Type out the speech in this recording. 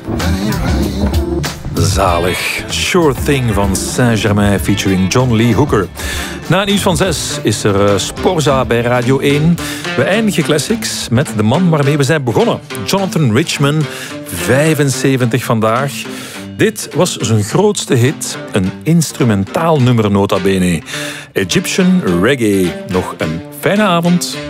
Zalig. Sure Thing van Saint-Germain featuring John Lee Hooker. Na het nieuws van 6 is er Sporza bij Radio 1. We eindigen Classics met de man waarmee we zijn begonnen. Jonathan Richman, 75 vandaag. Dit was zijn grootste hit, een instrumentaal nummer nota bene. Egyptian Reggae. Nog een fijne avond.